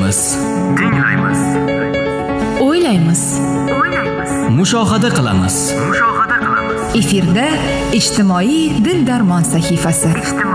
Tinglaymiz. O'ylaymiz. Mushohada qilamiz. Efirda ijtimoiy dil-darmon sahifasi.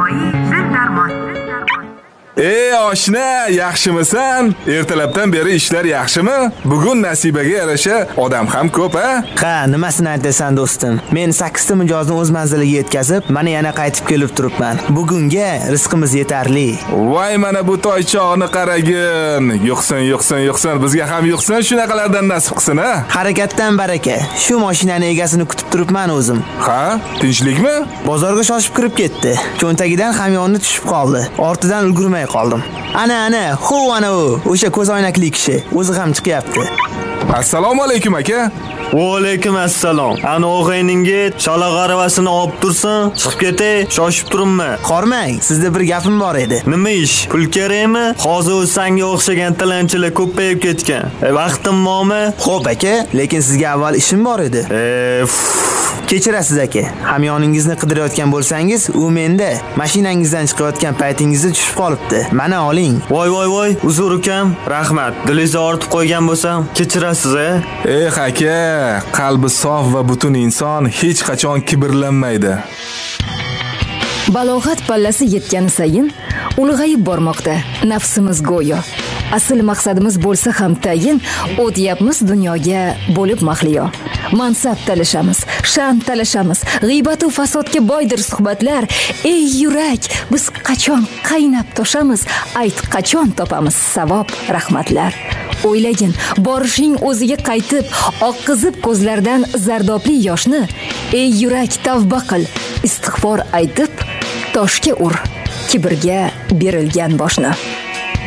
Ey oshna, yaxshimisan? Ertalabdan beri ishlar yaxshimi? Bugun nasibaga yarasha odam ham ko'p, a? Ha, nimasini aytasan do'stim? Men 8 ta mijozni o'z manziliga yetkazib, mana yana qaytib kelib turibman. Bugunga rizqimiz yetarli. Voy, mana bu toychoqni qaragin. Yo'qsin, bizga ham yo'qsin, shunaqalardan nasib qilsin, a? Harakatdan baraka. Shu mashinani egasini kutib turibman o'zim. Ha, tinchlikmi? Bozorga shoshib kirib ketdi. Cho'ntagidan hamyonni tushib qoldi. Ortidan ulgurmay qoldim. Ana, ana u. O'sha ko'zoynakli kishi o'zi ham chiqyapti. Assalomu alaykum aka. Va alaykum assalom. Ana o'g'ayninga shalag'aravasini olib tursin, chiqib ketay, shoshib turibman. Qormang, sizda bir gapim bor edi. Nima ish? Pul kerakmi? Hozir o'zsanga o'xshagan tilanchilar ko'payib ketgan. Vaqtim bormi? Xo'p aka, lekin sizga avval ishim bor edi. Kechirasiz aka. Hamyoningizni qidirayotgan bo'lsangiz, u menda. Mashinangizdan chiqayotgan paytingizda tushib qolibdi. Mana oling. Voy, uzr ukam, rahmat. Dilingizni ortib qo'ygan bo'lsam, kechirasiz, a? Aka, qalbi sof va butun inson hech qachon kibrlanmaydi. Balog'at pallasi yetgani sayin ulg'ayib bormoqda nafsimiz go'yo. Asl maqsadimiz bo'lsa ham tayin, o'tyapmiz dunyoga bo'lib mahliyo. Mansab talashamiz, sha'an talashamiz, g'iybat va fasodga boydir suhbatlar. Ey yurak, biz qachon qaynab toshamiz, ayt qachon topamiz savob, rahmatlar. O'ylagin, borishing o'ziga qaytib, oqqizib ko'zlardan zardobli yoshni. Ey yurak, tavba qil, istig'for aytib, toshga ur, kibrga berilgan boshni.